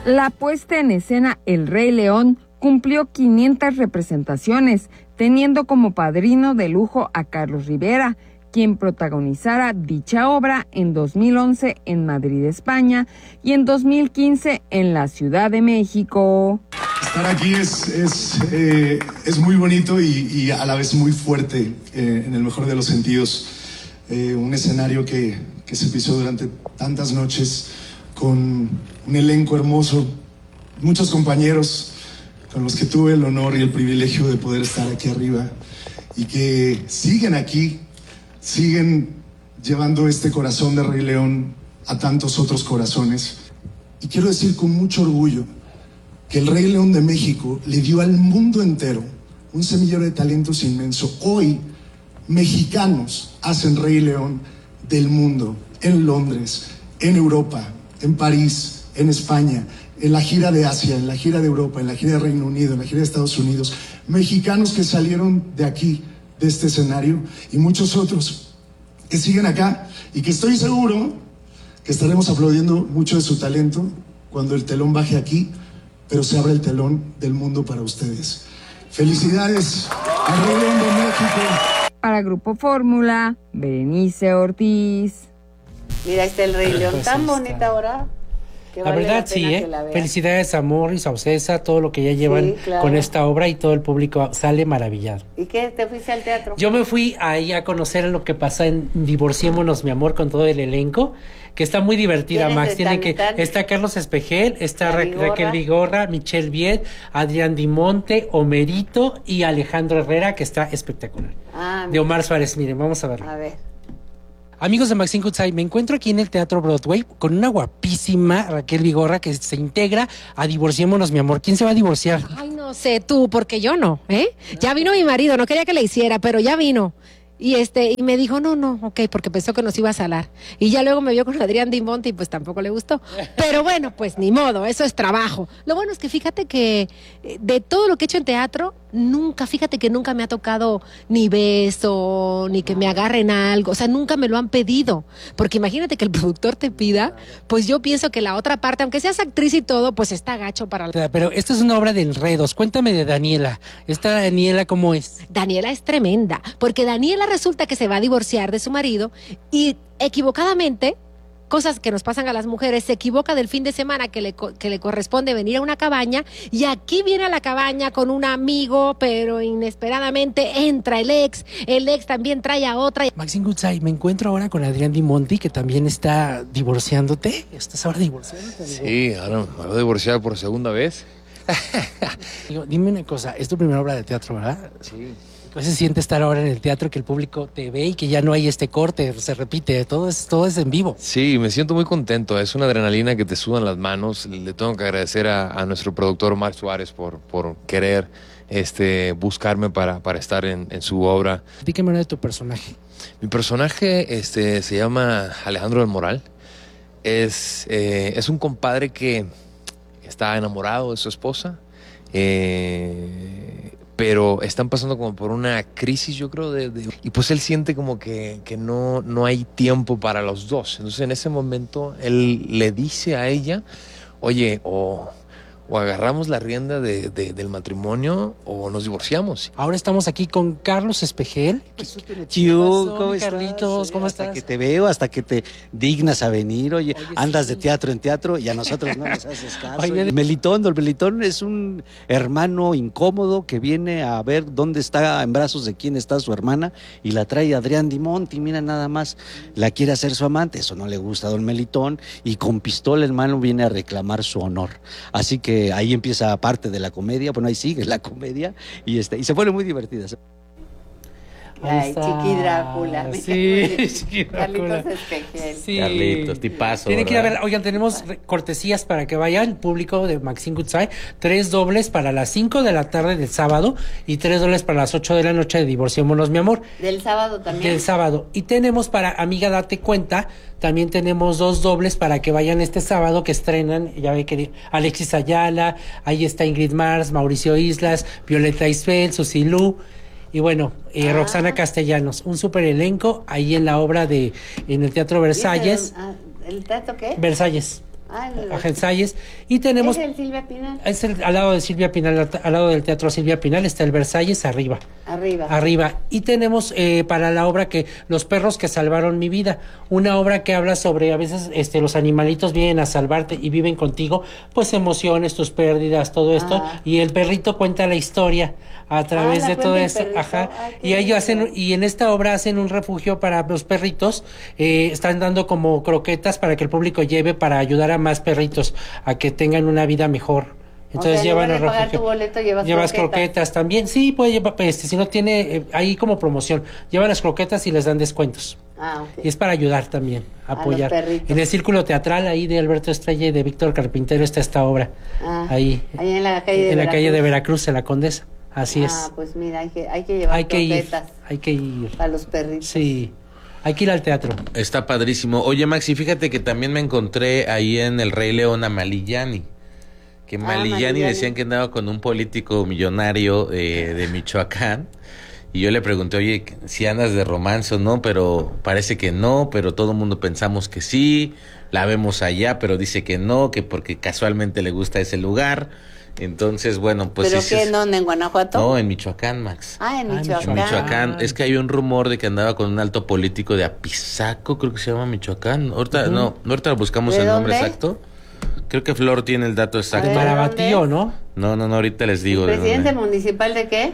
La puesta en escena El Rey León cumplió 500 representaciones, teniendo como padrino de lujo a Carlos Rivera, quien protagonizara dicha obra en 2011 en Madrid, España, y en 2015 en la Ciudad de México. Estar aquí es muy bonito y a la vez muy fuerte, en el mejor de los sentidos. Un escenario que se pisó durante tantas noches, con un elenco hermoso, muchos compañeros con los que tuve el honor y el privilegio de poder estar aquí arriba y que siguen aquí, siguen llevando este corazón de Rey León a tantos otros corazones. Y quiero decir con mucho orgullo que el Rey León de México le dio al mundo entero un semillero de talentos inmenso. Hoy, mexicanos hacen Rey León del mundo, en Londres, en Europa, en París, en España, en la gira de Asia, en la gira de Europa, en la gira de Reino Unido, en la gira de Estados Unidos. Mexicanos que salieron de aquí, de este escenario, y muchos otros que siguen acá y que estoy seguro que estaremos aplaudiendo mucho de su talento cuando el telón baje aquí, pero se abre el telón del mundo para ustedes. Felicidades al Rey León de México. Para Grupo Fórmula, Berenice Ortiz. Mira, está el Rey León, tan bonita ahora. La verdad sí, felicidades a Morris, a Ocesa, todo lo que ya llevan con esta obra y todo el público sale maravillado. ¿Y qué? ¿Te fuiste al teatro? Yo me fui ahí a conocer lo que pasa en Divorciémonos, mi amor, con todo el elenco, que está muy divertida, Max. Está Carlos Espejel, está Raquel Vigorra, Michelle Viet, Adrián Dimonte, Homerito y Alejandro Herrera, que está espectacular. De Omar Suárez, miren, vamos a verlo. A ver. Amigos de Maxine Goodside, me encuentro aquí en el Teatro Broadway con una guapísima Raquel Vigorra que se integra a Divorciémonos, mi amor. ¿Quién se va a divorciar? Ay, no sé tú, porque yo no, ¿eh? Ya vino mi marido, no quería que le hiciera, pero ya vino. Y me dijo, no, ok, porque pensó que nos iba a salar. Y ya luego me vio con Adrián Dimonte y pues tampoco le gustó. Pero bueno, pues ni modo, eso es trabajo. Lo bueno es que fíjate que de todo lo que he hecho en teatro, fíjate que nunca me ha tocado ni beso, ni que me agarren algo. O sea, nunca me lo han pedido. Porque imagínate que el productor te pida, pues yo pienso que la otra parte, aunque seas actriz y todo, pues está gacho para... Pero esta es una obra de enredos. Cuéntame de Daniela. ¿Esta Daniela cómo es? Daniela es tremenda, porque Daniela resulta que se va a divorciar de su marido y equivocadamente, cosas que nos pasan a las mujeres, se equivoca del fin de semana que le corresponde venir a una cabaña y aquí viene a la cabaña con un amigo, pero inesperadamente entra el ex también trae a otra. Maxine Goodside, me encuentro ahora con Adrián Dimonte, que también está divorciándote. ¿Estás ahora divorciándote? Sí, ahora me voy a divorciar por segunda vez. Dime una cosa, es tu primera obra de teatro, ¿verdad? Sí. ¿Qué se siente estar ahora en el teatro, que el público te ve y que ya no hay este corte, se repite, todo es en vivo? Sí, me siento muy contento, es una adrenalina que te sudan las manos. Le tengo que agradecer a nuestro productor Omar Suárez por querer buscarme para estar en su obra. Dígame de tu personaje. Mi personaje se llama Alejandro del Moral. Es un compadre que está enamorado de su esposa, pero están pasando como por una crisis, yo creo, y pues él siente como que no hay tiempo para los dos. Entonces en ese momento él le dice a ella, oye, o agarramos la rienda del matrimonio o nos divorciamos. Ahora estamos aquí con Carlos Espejel. ¿Cómo estás? Carlitos, ¿cómo estás? Hasta que te veo, hasta que te dignas a venir. Oye, andas de teatro en teatro y a nosotros no nos haces caso. Don Melitón es un hermano incómodo que viene a ver dónde está, en brazos de quién está su hermana, y la trae Adrián Dimonte y mira nada más, la quiere hacer su amante. Eso no le gusta a don Melitón y con pistola el hermano viene a reclamar su honor. Así que ahí empieza parte de la comedia, bueno, ahí sigue la comedia y se pone muy divertida. Ay, Chiqui Drácula. Sí, Chiqui Drácula. Carlitos Espejel. Sí. Carlitos, tipazo. Tienen que ir a ver. Oigan, tenemos cortesías para que vayan, público de Maxine Goodside. 3 dobles para las 5 de la tarde del sábado y 3 dobles para las 8 de la noche de Divorciémonos, mi amor. ¿Del sábado también? Del sábado. Y tenemos para Amiga Date Cuenta, también tenemos 2 dobles para que vayan este sábado, que estrenan, ya ve que Alexis Ayala, ahí está Ingrid Mars, Mauricio Islas, Violeta Isfel, Susilú. Y bueno, Roxana Castellanos, un súper elenco ahí en la obra en el Teatro Versalles. ¿El teatro qué? Versalles. Agensalles. Y tenemos... ¿Es el Silvia Pinal? Es al lado de Silvia Pinal, al lado del Teatro Silvia Pinal está el Versalles arriba. Arriba. Y tenemos para la obra que Los perros que salvaron mi vida, una obra que habla sobre a veces los animalitos vienen a salvarte y viven contigo, pues emociones, tus pérdidas, todo esto, y el perrito cuenta la historia a través de todo eso. Y ellos y en esta obra hacen un refugio para los perritos, están dando como croquetas para que el público lleve para ayudar a más perritos a que tengan una vida mejor. Entonces llevan al refugio. Tu boleto, llevas croquetas también. Sí, puede llevar, si no tiene, ahí como promoción, llevan las croquetas y les dan descuentos. Okay. Y es para ayudar también, apoyar. En el círculo teatral ahí de Alberto Estrella y de Víctor Carpintero está esta obra. Ahí en la calle de Veracruz, en la Condesa. Así es. Pues mira, hay que llevar croquetas. Hay que ir. Para los perritos. Sí. Hay que ir al teatro. Está padrísimo. Oye, Maxi, fíjate que también me encontré ahí en El Rey León a Malillani. Que Malillani decían que andaba con un político millonario de Michoacán. Y yo le pregunté, oye, si andas de romance o no, pero parece que no, pero todo el mundo pensamos que sí. La vemos allá, pero dice que no, que porque casualmente le gusta ese lugar. Entonces, bueno, pues... ¿Pero qué? ¿Dónde? ¿En Guanajuato? No, en Michoacán, Max. En Michoacán. Michoacán. Es que hay un rumor de que andaba con un alto político de Apizaco, creo que se llama Michoacán. Ahorita, ahorita buscamos el nombre exacto. Creo que Flor tiene el dato exacto. De Marabatío, ¿no? No, ahorita les digo. ¿Presidente municipal de qué?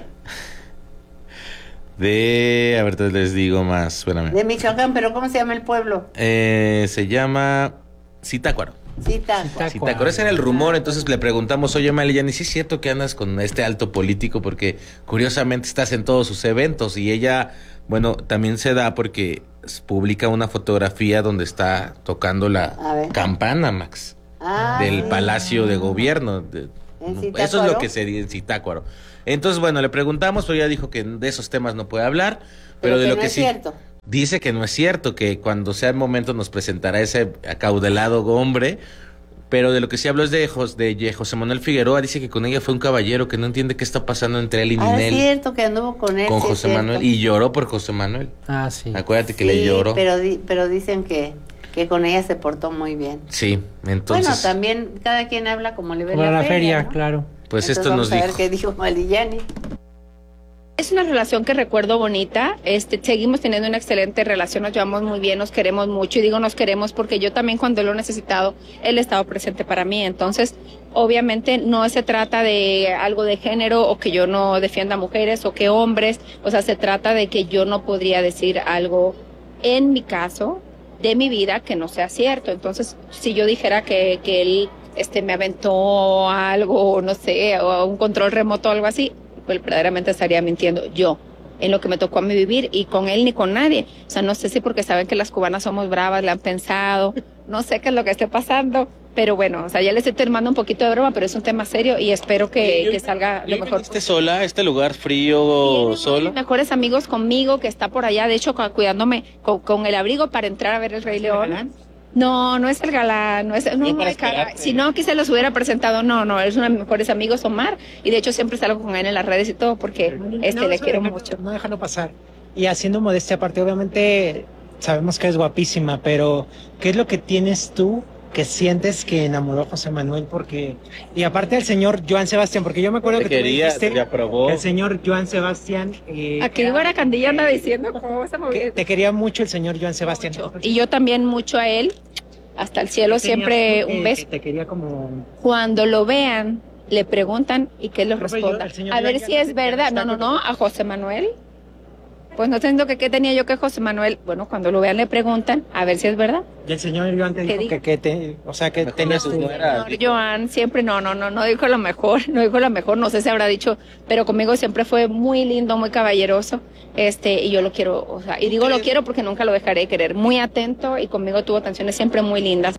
A ver, les digo más, espérame. De Michoacán, pero ¿cómo se llama el pueblo? Se llama Zitácuaro. Zitácuaro, ese era el rumor. Entonces le preguntamos, oye Malillani, ¿sí es cierto que andas con este alto político? Porque curiosamente estás en todos sus eventos. Y ella, bueno, también se da porque publica una fotografía donde está tocando la campana, Max, del Palacio de Gobierno. Eso es lo que se dice en Zitácuaro. Entonces, bueno, le preguntamos, pero ella dijo que de esos temas no puede hablar. Pero de lo que sí es cierto. Dice que no es cierto, que cuando sea el momento nos presentará ese acaudelado hombre, pero de lo que sí habló es de José Manuel Figueroa. Dice que con ella fue un caballero que no entiende qué está pasando entre él y Ninel. Es cierto que anduvo con él. Con José Manuel, y lloró por José Manuel. Sí. Acuérdate que le lloró. Pero dicen que con ella se portó muy bien. Sí, entonces... Bueno, también cada quien habla como le ve la feria, ¿no? Claro. Pues entonces esto nos dijo. Vamos a ver qué dijo Malillani. Es una relación que recuerdo bonita, seguimos teniendo una excelente relación, nos llevamos muy bien, nos queremos mucho, y digo nos queremos porque yo también cuando lo he necesitado, él ha estado presente para mí. Entonces, obviamente no se trata de algo de género o que yo no defienda mujeres o que hombres, o sea, se trata de que yo no podría decir algo en mi caso, de mi vida, que no sea cierto. Entonces, si yo dijera que él me aventó algo, no sé, o un control remoto o algo así, pues verdaderamente estaría mintiendo yo en lo que me tocó a mí vivir, y con él ni con nadie. O sea, no sé si porque saben que las cubanas somos bravas, le han pensado, no sé qué es lo que esté pasando, pero bueno, o sea, ya le estoy terminando un poquito de broma, pero es un tema serio y espero que salga lo mejor. ¿Viniste sola a este lugar frío, sola? Mis mejores amigos conmigo, que está por allá, de hecho, cuidándome con el abrigo para entrar a ver el Rey León. No es el galán, no es si no, aquí se los hubiera presentado. No, es uno de mis mejores amigos, Omar, y de hecho siempre salgo con él en las redes y todo porque le quiero mucho. No déjalo pasar. Y haciendo modestia aparte, obviamente sabemos que es guapísima, pero ¿qué es lo que tienes tú que sientes que enamoró a José Manuel? Porque, y aparte del señor Joan Sebastián, porque yo me acuerdo que tú me dijiste que el señor Joan Sebastián... Aquí Guara Candilla anda diciendo cómo vas a mover. Te quería mucho el señor Joan Sebastián. Mucho. Y yo también mucho a él, hasta el cielo siempre un beso. Te quería como... Cuando lo vean, le preguntan y que él los responda. A ver si es verdad. No, a José Manuel. Pues no entiendo que qué tenía yo que José Manuel. Bueno, cuando lo vean le preguntan a ver si es verdad. Y el señor Joan te dijo que tenías tu... Joan siempre no dijo lo mejor, no sé si habrá dicho, pero conmigo siempre fue muy lindo, muy caballeroso, y yo lo quiero, o sea, y digo lo quiero porque nunca lo dejaré de querer, muy atento, y conmigo tuvo atenciones siempre muy lindas.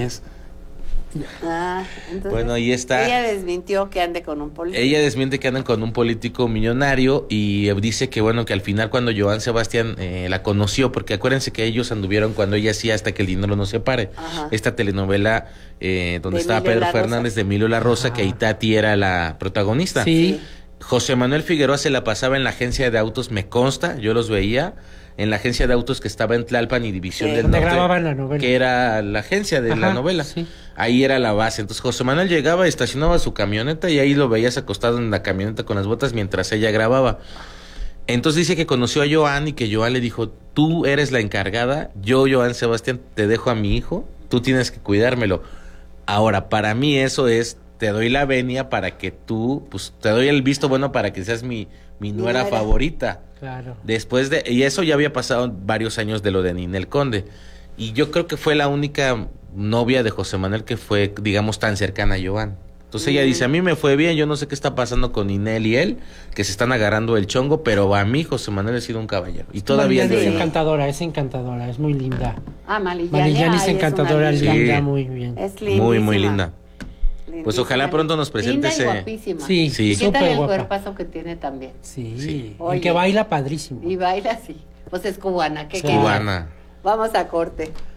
Entonces, bueno, ahí está. Ella desmintió que ande con un político. Ella desmiente que andan con un político millonario y dice que bueno, que al final cuando Joan Sebastián la conoció, porque acuérdense que ellos anduvieron cuando ella hacía Hasta que el dinero nos separe, esta telenovela donde estaba Pedro Fernández, de Emilio La Rosa, que ahí Tati era la protagonista. Sí. José Manuel Figueroa se la pasaba en la agencia de autos, me consta, yo los veía. en la agencia de autos que estaba en Tlalpan y División del donde Norte, grababan la novela, que era la agencia de la novela. Sí. Ahí era la base. Entonces José Manuel llegaba, estacionaba su camioneta y ahí lo veías acostado en la camioneta con las botas mientras ella grababa. Entonces dice que conoció a Joan y que Joan le dijo, tú eres la encargada, yo, Joan Sebastián, te dejo a mi hijo, tú tienes que cuidármelo. Ahora, para mí eso es, te doy la venia para que tú, pues te doy el visto bueno para que seas mi nuera favorita. Claro. Después de, y eso ya había pasado varios años de lo de Ninel Conde. Y yo creo que fue la única novia de José Manuel que fue, digamos, tan cercana a Joan. Entonces ella dice, a mí me fue bien, yo no sé qué está pasando con Ninel y él, que se están agarrando el chongo, pero a mí José Manuel ha sido un caballero. Y todavía es encantadora, es muy linda. Malillani es encantadora, es linda, muy bien. Es lindísima. Muy linda. Pues ojalá pronto nos presente ese. Guapísima. Sí, ¿Y qué tal el cuerpazo que tiene también? Sí. Oye, y que baila padrísimo. Y baila, sí. Pues es cubana. Cubana. Vamos a corte.